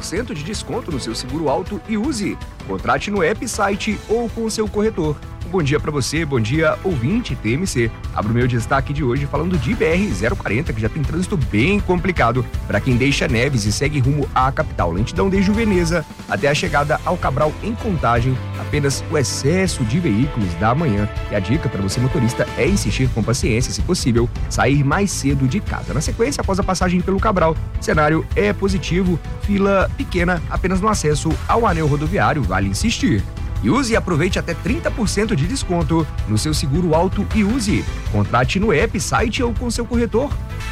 30% de desconto no seu seguro auto e use. Contrate no app, site ou com o seu corretor. Bom dia para você, bom dia ouvinte TMC. Abro o meu destaque de hoje falando de BR-040, que já tem trânsito bem complicado para quem deixa Neves e segue rumo à capital. Lentidão desde Veneza até a chegada ao Cabral em Contagem, apenas o excesso de veículos da manhã. E a dica para você motorista é insistir com paciência, se possível, sair mais cedo de casa. Na sequência, após a passagem pelo Cabral, o cenário é positivo, fila pequena apenas no acesso ao anel rodoviário, vale insistir. E use e aproveite até 30% de desconto no seu seguro auto e use. Contrate no app, site ou com seu corretor.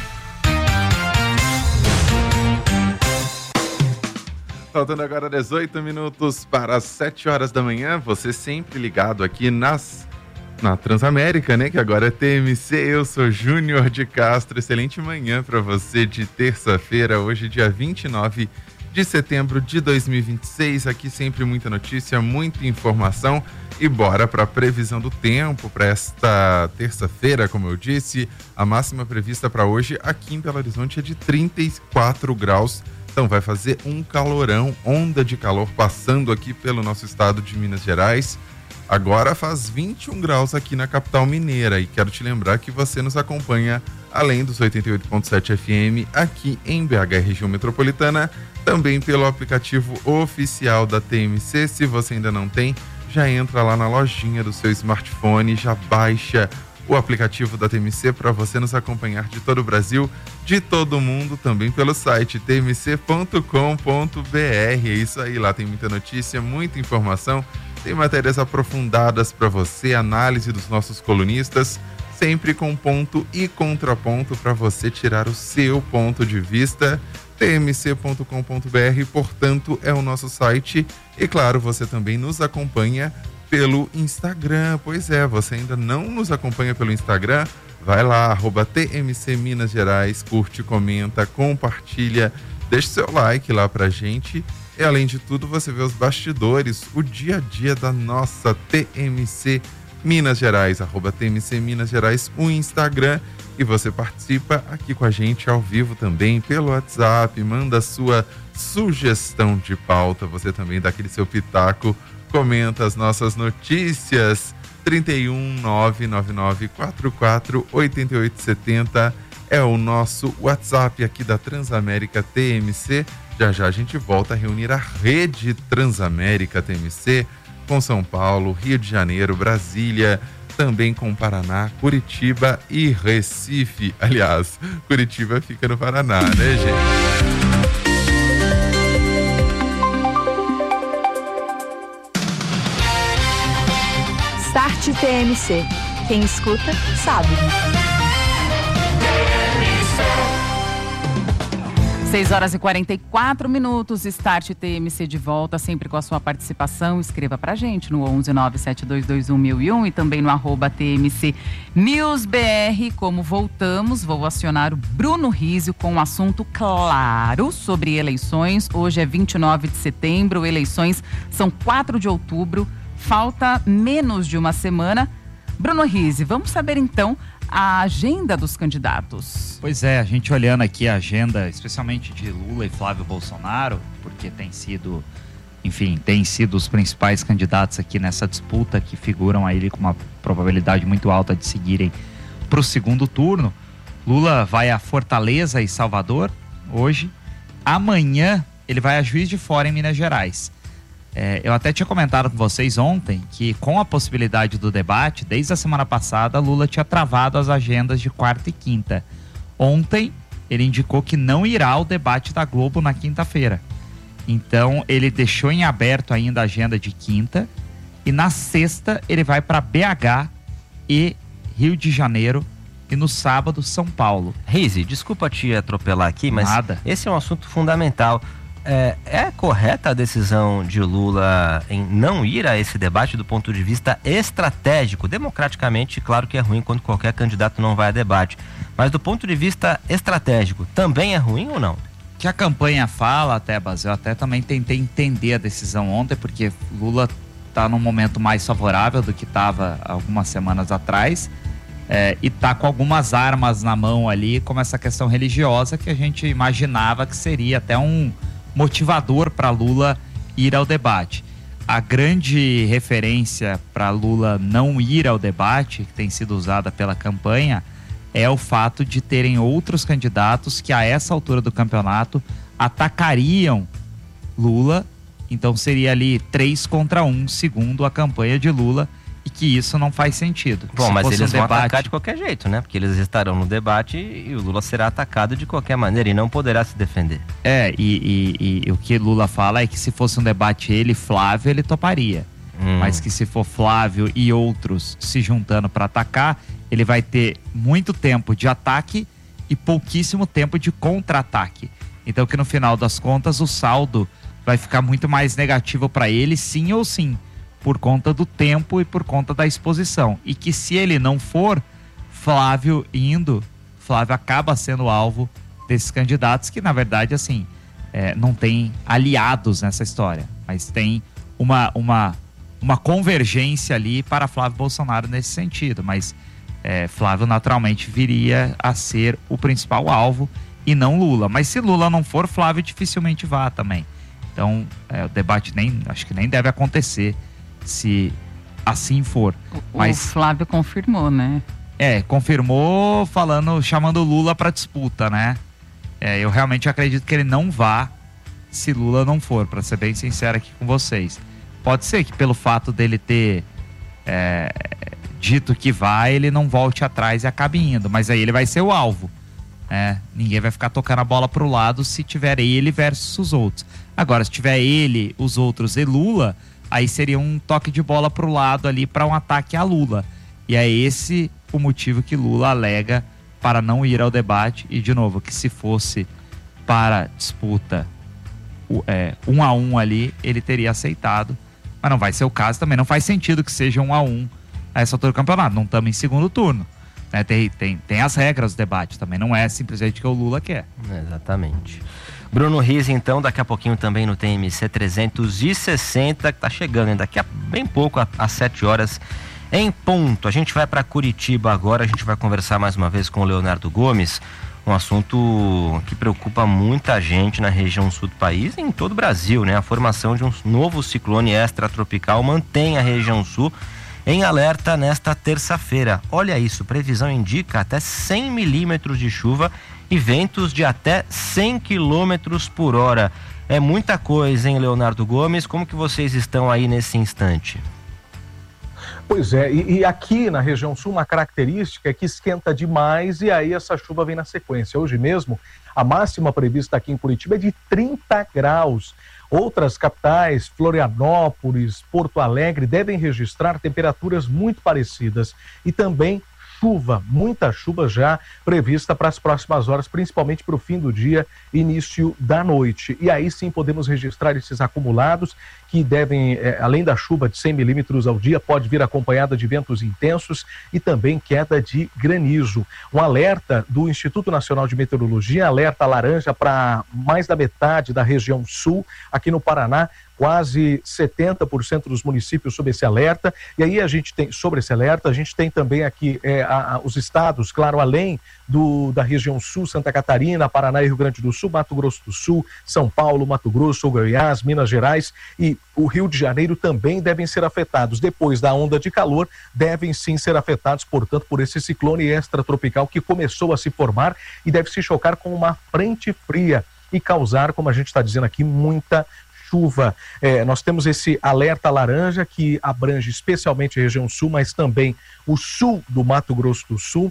Faltando agora 18 minutos para as 7 horas da manhã, você sempre ligado aqui na Transamérica, né? Que agora é TMC, eu sou Júnior de Castro. Excelente manhã para você de terça-feira, hoje dia 29 de setembro de 2026, aqui sempre muita notícia, muita informação e bora para a previsão do tempo para esta terça-feira, como eu disse, a máxima prevista para hoje aqui em Belo Horizonte é de 34 graus, então vai fazer um calorão, onda de calor passando aqui pelo nosso estado de Minas Gerais. Agora faz 21 graus aqui na capital mineira e quero te lembrar que você nos acompanha além dos 88.7 FM aqui em BH, região metropolitana, também pelo aplicativo oficial da TMC. Se você ainda não tem, já entra lá na lojinha do seu smartphone, já baixa o aplicativo da TMC para você nos acompanhar de todo o Brasil, de todo o mundo, também pelo site tmc.com.br. É isso aí, lá tem muita notícia, muita informação, tem matérias aprofundadas para você, análise dos nossos colunistas, sempre com ponto e contraponto para você tirar o seu ponto de vista. tmc.com.br, portanto, é o nosso site. E claro, você também nos acompanha pelo Instagram. Pois é, você ainda não nos acompanha pelo Instagram? Vai lá, @TMC Minas Gerais, curte, comenta, compartilha, deixa seu like lá pra gente. E além de tudo, você vê os bastidores, o dia a dia da nossa TMC Minas Gerais, @TMC Minas Gerais, o Instagram. E você participa aqui com a gente ao vivo também pelo WhatsApp, manda sua sugestão de pauta, você também dá aquele seu pitaco, comenta as nossas notícias. 31999448870 é o nosso WhatsApp aqui da Transamérica TMC. Já já a gente volta a reunir a rede Transamérica TMC com São Paulo, Rio de Janeiro, Brasília, também com Paraná, Curitiba e Recife. Aliás, Curitiba fica no Paraná, né, gente? Start TMC. Quem escuta, sabe. 6 horas e 44 minutos, Start TMC de volta, sempre com a sua participação. Escreva pra gente no 11972211001 e também no @TMC NewsBR. Como voltamos, vou acionar o Bruno Rizio com um assunto claro sobre eleições. Hoje é 29 de setembro, eleições são 4 de outubro, falta menos de uma semana. Bruno Rizio, vamos saber então a agenda dos candidatos. Pois é, a gente olhando aqui a agenda, especialmente de Lula e Flávio Bolsonaro, porque tem sido os principais candidatos aqui nessa disputa, que figuram aí com uma probabilidade muito alta de seguirem para o segundo turno. Lula vai a Fortaleza e Salvador hoje. Amanhã ele vai a Juiz de Fora, em Minas Gerais. Eu até tinha comentado com vocês ontem que, com a possibilidade do debate, desde a semana passada, Lula tinha travado as agendas de quarta e quinta. Ontem, ele indicou que não irá ao debate da Globo na quinta-feira. Então, ele deixou em aberto ainda a agenda de quinta. E na sexta, ele vai para BH e Rio de Janeiro. E no sábado, São Paulo. Rizzi, desculpa te atropelar aqui, mas Nada. Esse é um assunto fundamental. É correta a decisão de Lula em não ir a esse debate do ponto de vista estratégico? Democraticamente, claro que é ruim quando qualquer candidato não vai a debate. Mas do ponto de vista estratégico, também é ruim ou não? Que a campanha fala, Tebas, eu até também tentei entender a decisão ontem, porque Lula está num momento mais favorável do que estava algumas semanas atrás. E tá com algumas armas na mão ali, como essa questão religiosa, que a gente imaginava que seria até um motivador para Lula ir ao debate. A grande referência para Lula não ir ao debate, que tem sido usada pela campanha, é o fato de terem outros candidatos que a essa altura do campeonato atacariam Lula. Então seria ali 3 contra 1, segundo a campanha de Lula, e que isso não faz sentido. Bom, mas eles vão atacar de qualquer jeito, né? Porque eles estarão no debate e o Lula será atacado de qualquer maneira e não poderá se defender. E o que Lula fala é que se fosse um debate ele, Flávio, ele toparia. Mas que se for Flávio e outros se juntando para atacar, ele vai ter muito tempo de ataque e pouquíssimo tempo de contra-ataque. Então que no final das contas o saldo vai ficar muito mais negativo para ele, sim ou sim, por conta do tempo e por conta da exposição. E que se ele não for, Flávio acaba sendo alvo desses candidatos que, na verdade, assim, não tem aliados nessa história, mas tem uma convergência ali para Flávio Bolsonaro nesse sentido. Mas Flávio naturalmente viria a ser o principal alvo e não Lula. Mas se Lula não for, Flávio dificilmente vá também. Então, o debate acho que nem deve acontecer se assim for. Mas o Flávio confirmou, né? Confirmou chamando Lula para disputa, né? Eu realmente acredito que ele não vá se Lula não for, para ser bem sincero aqui com vocês. Pode ser que pelo fato dele ter dito que vai, ele não volte atrás e acabe indo, mas aí ele vai ser o alvo. Ninguém vai ficar tocando a bola pro lado se tiver ele versus os outros. Agora, se tiver ele, os outros e Lula, aí seria um toque de bola pro lado ali para um ataque a Lula. E é esse o motivo que Lula alega para não ir ao debate. E, de novo, que se fosse para disputa 1-1 ali, ele teria aceitado. Mas não vai ser o caso também. Não faz sentido que seja 1-1 a essa altura do campeonato. Não estamos em segundo turno. Tem as regras do debate também. Não é simplesmente que o Lula quer. Exatamente. Bruno Riz, então, daqui a pouquinho também no TMC 360, que tá chegando, hein? Daqui a bem pouco, às 7 horas em ponto. A gente vai para Curitiba agora, a gente vai conversar mais uma vez com o Leonardo Gomes, um assunto que preocupa muita gente na região sul do país e em todo o Brasil, né? A formação de um novo ciclone extratropical mantém a região sul em alerta nesta terça-feira. Olha isso, previsão indica até 100 milímetros de chuva e ventos de até 100 quilômetros por hora. É muita coisa, hein, Leonardo Gomes? Como que vocês estão aí nesse instante? Pois é, e aqui na região sul uma característica é que esquenta demais e aí essa chuva vem na sequência. Hoje mesmo, a máxima prevista aqui em Curitiba é de 30 graus. Outras capitais, Florianópolis, Porto Alegre, devem registrar temperaturas muito parecidas e também chuva, muita chuva já prevista para as próximas horas, principalmente para o fim do dia, início da noite. E aí sim podemos registrar esses acumulados que devem, além da chuva de 100 milímetros ao dia, pode vir acompanhada de ventos intensos e também queda de granizo. Um alerta do Instituto Nacional de Meteorologia, alerta laranja para mais da metade da região sul, aqui no Paraná, quase 70% dos municípios sob esse alerta. E aí a gente tem, sobre esse alerta, a gente tem também aqui os estados, claro, além da região sul, Santa Catarina, Paraná e Rio Grande do Sul, Mato Grosso do Sul, São Paulo, Mato Grosso, Goiás, Minas Gerais e o Rio de Janeiro também devem ser afetados. Depois da onda de calor, devem sim ser afetados, portanto, por esse ciclone extratropical que começou a se formar e deve se chocar com uma frente fria e causar, como a gente está dizendo aqui, muita chuva. Nós temos esse alerta laranja que abrange especialmente a região sul, mas também o sul do Mato Grosso do Sul.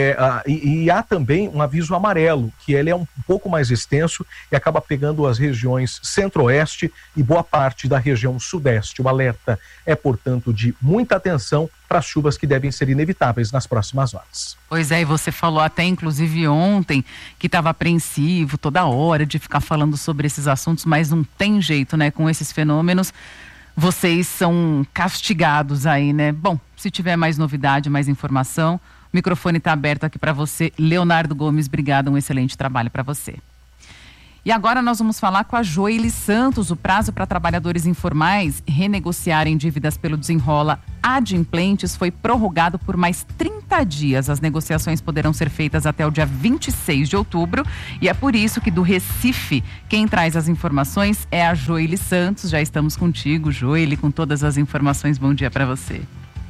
E há também um aviso amarelo, que ele é um pouco mais extenso e acaba pegando as regiões centro-oeste e boa parte da região sudeste. O alerta é, portanto, de muita atenção para as chuvas que devem ser inevitáveis nas próximas horas. Pois é, e você falou até inclusive ontem que estava apreensivo toda hora de ficar falando sobre esses assuntos, mas não tem jeito, né? Com esses fenômenos, vocês são castigados aí, né? Bom, se tiver mais novidade, mais informação, o microfone está aberto aqui para você. Leonardo Gomes, obrigada, um excelente trabalho para você. E agora nós vamos falar com a Joely Santos. O prazo para trabalhadores informais renegociarem dívidas pelo Desenrola Adimplentes foi prorrogado por mais 30 dias. As negociações poderão ser feitas até o dia 26 de outubro e é por isso que do Recife, quem traz as informações é a Joely Santos. Já estamos contigo, Joely, com todas as informações. Bom dia para você.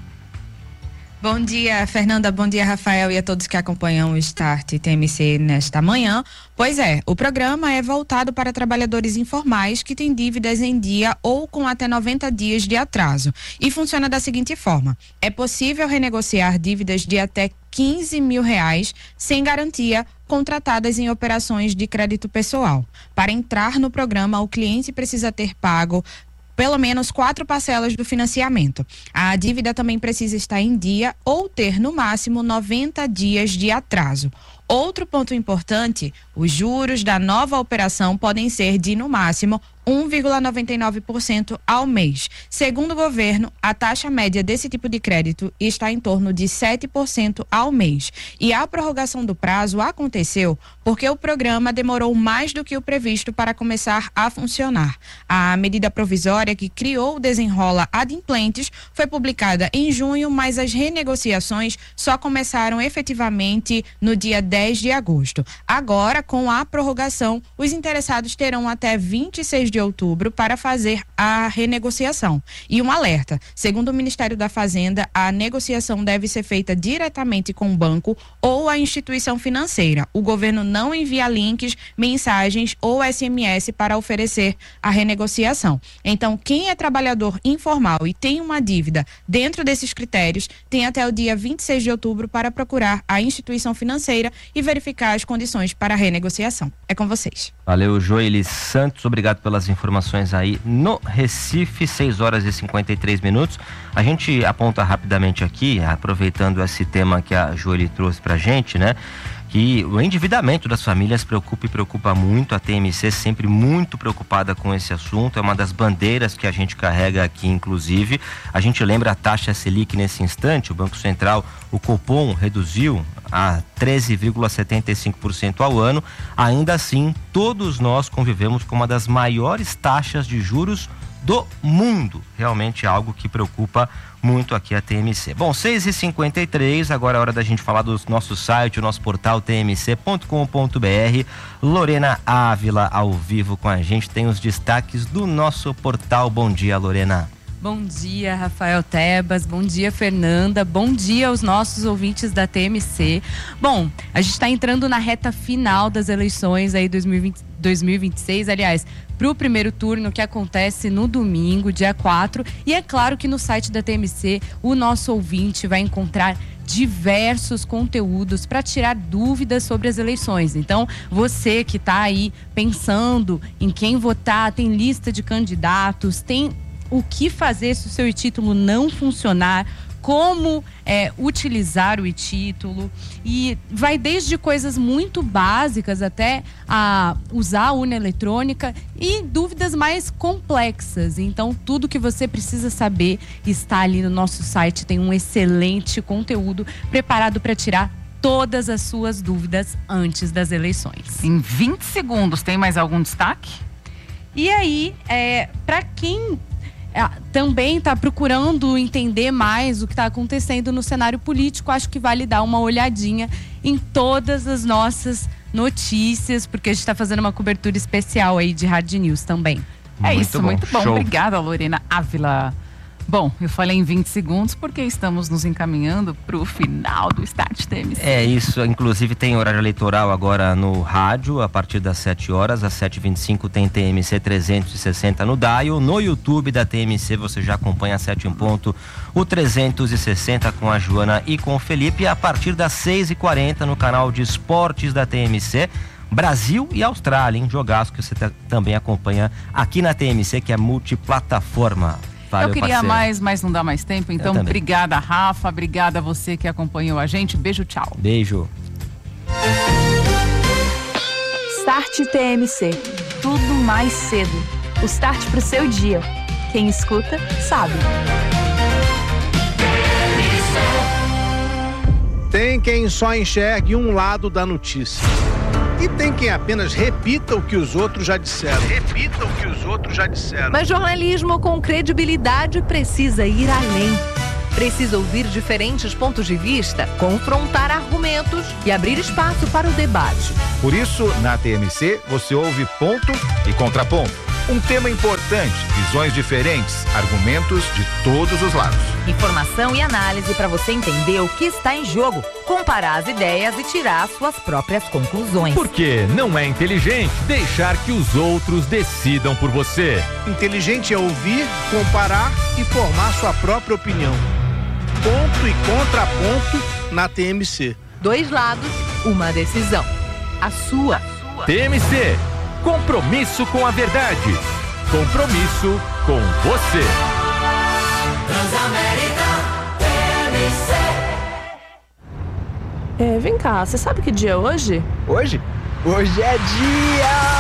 Bom dia, Fernanda. Bom dia, Rafael, e a todos que acompanham o Start TMC nesta manhã. Pois é, o programa é voltado para trabalhadores informais que têm dívidas em dia ou com até 90 dias de atraso. E funciona da seguinte forma: é possível renegociar dívidas de até R$15 mil sem garantia, contratadas em operações de crédito pessoal. Para entrar no programa, o cliente precisa ter pago pelo menos 4 parcelas do financiamento. A dívida também precisa estar em dia ou ter, no máximo, 90 dias de atraso. Outro ponto importante: os juros da nova operação podem ser de, no máximo, 1,99% ao mês. Segundo o governo, a taxa média desse tipo de crédito está em torno de 7% ao mês. E a prorrogação do prazo aconteceu porque o programa demorou mais do que o previsto para começar a funcionar. A medida provisória que criou o Desenrola Adimplentes foi publicada em junho, mas as renegociações só começaram efetivamente no dia 10 de agosto. Agora, com a prorrogação, os interessados terão até 26 de outubro para fazer a renegociação. E um alerta: segundo o Ministério da Fazenda, a negociação deve ser feita diretamente com o banco ou a instituição financeira. O governo não envia links, mensagens ou SMS para oferecer a renegociação. Então, quem é trabalhador informal e tem uma dívida dentro desses critérios, tem até o dia 26 de outubro para procurar a instituição financeira e verificar as condições para a renegociação. É com vocês. Valeu, Joely Santos. Obrigado pelas informações aí no Recife, 6 horas e 53 minutos. A gente aponta rapidamente aqui, aproveitando esse tema que a Joely trouxe pra gente, né? Que o endividamento das famílias preocupa muito. A TMC sempre muito preocupada com esse assunto, é uma das bandeiras que a gente carrega aqui, inclusive. A gente lembra a taxa Selic nesse instante, o Banco Central, o Copom, reduziu a 13,75% ao ano. Ainda assim, todos nós convivemos com uma das maiores taxas de juros do mundo. Realmente é algo que preocupa muito aqui a TMC. Bom, 6h53, agora é hora da gente falar do nosso site, o nosso portal tmc.com.br. Lorena Ávila ao vivo com a gente, tem os destaques do nosso portal. Bom dia, Lorena. Bom dia, Rafael Tebas, bom dia, Fernanda, bom dia aos nossos ouvintes da TMC. Bom, a gente está entrando na reta final das eleições aí 2026, aliás, para o primeiro turno, que acontece no domingo, dia 4, e é claro que no site da TMC o nosso ouvinte vai encontrar diversos conteúdos para tirar dúvidas sobre as eleições. Então, você que está aí pensando em quem votar, tem lista de candidatos, tem o que fazer se o seu e-título não funcionar, como utilizar o e-título, e vai desde coisas muito básicas até a usar a urna eletrônica e dúvidas mais complexas. Então, tudo que você precisa saber está ali no nosso site. Tem um excelente conteúdo preparado para tirar todas as suas dúvidas antes das eleições. Em 20 segundos, tem mais algum destaque? E aí, para quem também está procurando entender mais o que está acontecendo no cenário político, acho que vale dar uma olhadinha em todas as nossas notícias, porque a gente está fazendo uma cobertura especial aí de Hard News também. Muito bom. Show. Obrigada, Lorena Ávila. Bom, eu falei em 20 segundos porque estamos nos encaminhando para o final do Start TMC. É isso, inclusive tem horário eleitoral agora no rádio, a partir das 7 horas, às 7h25 tem TMC 360 no Dial. No YouTube da TMC você já acompanha às 7 em ponto o 360 com a Joana e com o Felipe. E a partir das 6h40 no canal de esportes da TMC, Brasil e Austrália, hein? Jogaço que você também acompanha aqui na TMC, que é multiplataforma. Valeu, eu queria parceiro. mais, mas não dá mais tempo. Então, obrigada, Rafa. Obrigada a você que acompanhou a gente. Beijo, tchau. Beijo. Start TMC. Tudo mais cedo. O start pro seu dia. Quem escuta, sabe. Tem quem só enxergue um lado da notícia. E tem quem apenas repita o que os outros já disseram. Mas jornalismo com credibilidade precisa ir além. Precisa ouvir diferentes pontos de vista, confrontar argumentos e abrir espaço para o debate. Por isso, na TMC, você ouve ponto e contraponto. Um tema importante, visões diferentes, argumentos de todos os lados. Informação e análise para você entender o que está em jogo, comparar as ideias e tirar suas próprias conclusões. Porque não é inteligente deixar que os outros decidam por você. Inteligente é ouvir, comparar e formar sua própria opinião. Ponto e contraponto na TMC. 2 lados, uma decisão. A sua. TMC. Compromisso com a verdade. Compromisso com você. Transamérica TMC. Vem cá, você sabe que dia é hoje? Hoje? Hoje é dia